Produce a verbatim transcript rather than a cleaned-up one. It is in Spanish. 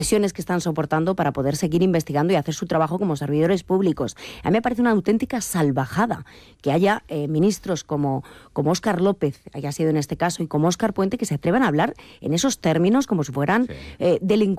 presiones que están soportando para poder seguir investigando y hacer su trabajo como servidores públicos. A mí me parece una auténtica salvajada que haya eh, ministros como, como Óscar López, haya sido en este caso, y como Óscar Puente, que se atrevan a hablar en esos términos como si fueran sí. eh, delincuentes